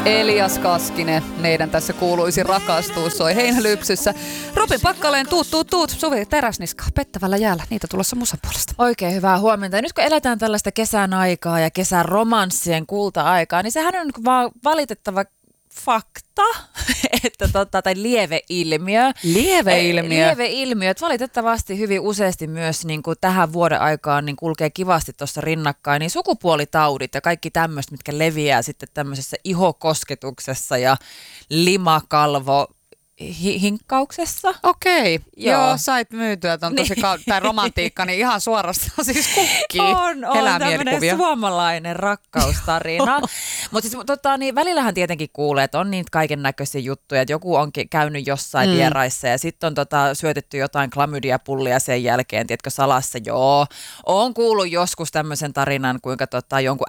Elias Kaskinen, meidän tässä kuuluisi rakastuu, soi Heinälypsyssä. Robin Pakkaleen, tuut, Suvi Teräsniska, pettävällä jäällä, niitä tulossa musan puolesta. Oikein hyvää huomenta. Ja nyt kun eletään tällaista kesän aikaa ja kesän romanssien kulta-aikaa, niin sehän on vaan valitettava fakta, että tai lieveilmiö. Lieveilmiö, että valitettavasti hyvin useasti myös niin kuin tähän vuoden aikaan niin kulkee kivasti tuossa rinnakkain, niin sukupuolitaudit ja kaikki tämmöistä, mitkä leviää sitten tämmöisessä ihokosketuksessa ja limakalvo hinkkauksessa. Okei, joo, sait myytyä ton tosi tää romantiikka, niin ihan suorastaan siis kukkii. On tämmöinen suomalainen rakkaustarina. Mutta siis niin välillähän tietenkin kuulee, että on niitä kaiken näköisiä juttuja, että joku on käynyt jossain vieraissa ja sitten on syötetty jotain klamydiapullia sen jälkeen, tiedätkö, salassa. Joo, on kuullut joskus tämmöisen tarinan, kuinka jonkun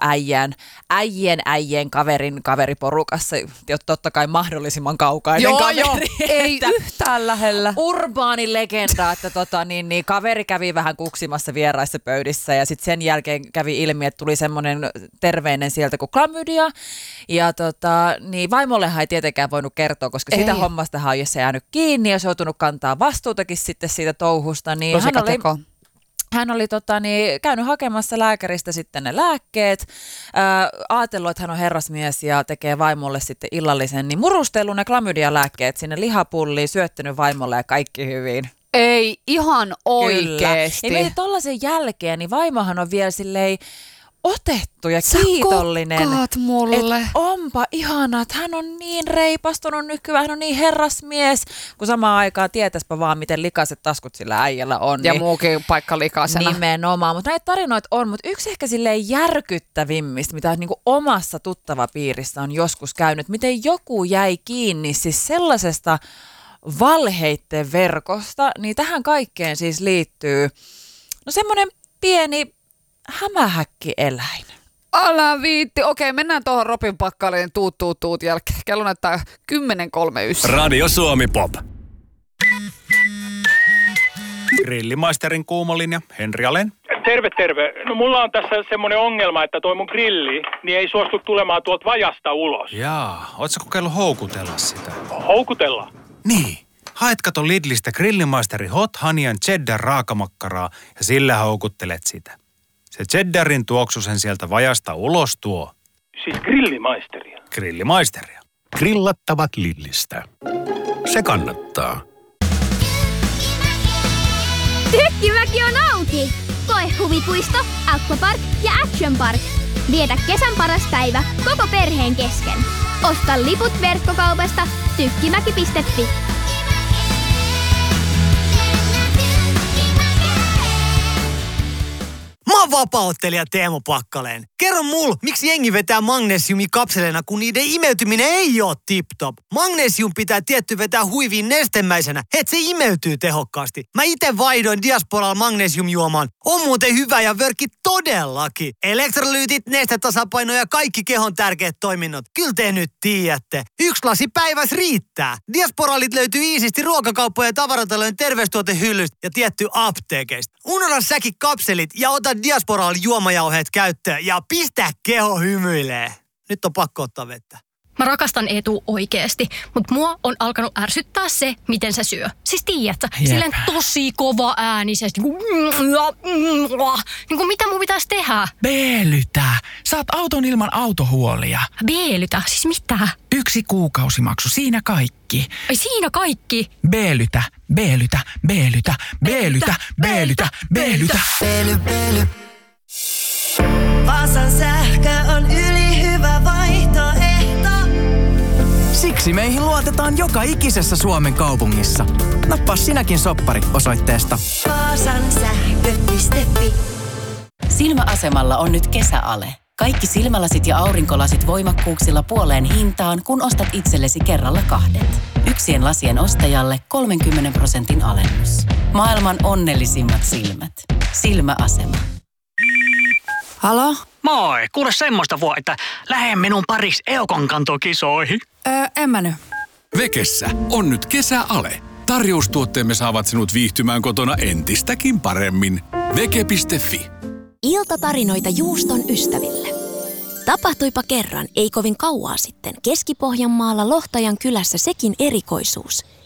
äijien kaveriporukassa, totta kai mahdollisimman kaukainen kaveri. Ei yhtään lähellä. Urbaani legenda, että kaveri kävi vähän kuksimassa vieraissa pöydissä ja sitten sen jälkeen kävi ilmi, että tuli semmoinen terveinen sieltä kuin klamydia. Ja niin vaimollehan ei tietenkään voinut kertoa, koska sitä hommastahan on jäänyt kiinni ja se on joutunut kantaa vastuutakin sitten siitä touhusta. Niin hän oli käynyt hakemassa lääkäristä sitten ne lääkkeet, ajatellut, että hän on herrasmies ja tekee vaimolle sitten illallisen, niin murustellut ne klamydia-lääkkeet sinne lihapulliin, syöttänyt vaimolle ja kaikki hyvin. Ei, ihan oikeesti. Ei meitä tollaisen jälkeen, niin vaimohan on vielä silleen otettu ja kiitollinen. Sä kokkaat mulle. Et onpa ihanaa, että hän on niin reipastunut nykyään, hän on niin herrasmies, kun samaan aikaan tietäispä vaan, miten likaiset taskut sillä äijällä on. Ja muukin paikka likaisena. Nimenomaan, mutta näitä tarinoita on, mutta yksi ehkä silleen järkyttävimmistä, mitä niinku omassa tuttavapiirissä on joskus käynyt, miten joku jäi kiinni siis sellaisesta valheitten verkosta, niin tähän kaikkeen siis liittyy semmoinen pieni hämähäkkieläin. Älä viitti. Okei, mennään tuohon Robin Pakkaleen tuut jälkeen. Kello näyttää 10.39. Radio Suomi Pop. Grillimaisterin kuumolinja, Henri Alen. Terve. No mulla on tässä semmoinen ongelma, että toi mun grilli niin ei suostu tulemaan tuolta vajasta ulos. Jaa, ootko kokeillut houkutella sitä? Houkutella? Niin. Haet kato Lidlistä Grillimaisteri Hot Honey Cheddar raakamakkaraa ja sillä houkuttelet sitä. Se cheddarin tuoksu sen sieltä vajasta ulos tuo. Siis grillimaisteria? Grillimaisteria. Grillattavat Lidlistä. Se kannattaa. Tykkimäki on auki! Koe huvipuisto, aquapark ja action park. Vietä kesän paras päivä koko perheen kesken. Osta liput verkkokaupasta tykkimäki.fi. Mä oon vapaa-ottelija Teemu Pakkaleen. Kerro mulle, miksi jengi vetää magnesiumikapseleina, kun niiden imeytyminen ei oo tip-top. Magnesium pitää tietty vetää huiviin nestemäisenä, et se imeytyy tehokkaasti. Mä ite vaihdoin Diasporalla magnesiumjuomaan. On muuten hyvä ja vörkki todellakin. Elektrolyytit, nestetasapaino ja kaikki kehon tärkeät toiminnot. Kyllä te nyt tiedätte. 1 lasi päivässä riittää. Diasporalit löytyy iisisti ruokakauppojen ja tavaratalojen terveystuotehyllystä ja tietty apteekeista. Unohda säkin kapselit ja ota Diasporalla juomajauheet käyttöön ja pistä keho hymyilee. Nyt on pakko ottaa vettä. Mä rakastan Eetu oikeesti, mutta mua on alkanut ärsyttää se, miten se syö. Siis tiedätkö, silleen tosi kova äänisesti. Niin kuin mitä mun pitäisi tehdä? Beelytä. Saat auton ilman autohuolia. Beelytä? Siis mitä? 1 kuukausimaksu, siinä kaikki. Ai siinä kaikki? Beelytä. Beely. Vaasan sähkö on ylihyvä vaihtoehto. Siksi meihin luotetaan joka ikisessä Suomen kaupungissa. Nappaa sinäkin soppari osoitteesta vaasansähkö.fi. Silmäasemalla on nyt kesäale. Kaikki silmälasit ja aurinkolasit voimakkuuksilla puoleen hintaan, kun ostat itsellesi kerralla 2. Yksien lasien ostajalle 30% alennus. Maailman onnellisimmat silmät. Silmäasema. Halo? Moi, kuule semmoista että lähde minun paris Eukon kantokisoihin. En mä nyt. Vekessä on nyt kesäale. Tarjoustuotteemme saavat sinut viihtymään kotona entistäkin paremmin. Veke.fi. Iltatarinoita juuston ystäville. Tapahtuipa kerran, ei kovin kauaa sitten, Keski-Pohjanmaalla Lohtajan kylässä sekin erikoisuus.